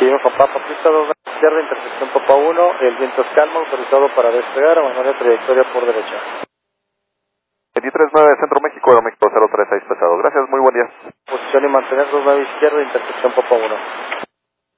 Seguimos con Papa, pista 2 izquierda, intersección Papa 1, el viento es calmo, autorizado para despegar, abandonar trayectoria por derecha. 23-9, Centro México, Aeroméxico 036 pesado. Gracias, muy buen día. Posición y mantener 29 izquierda, intersección Papa 1.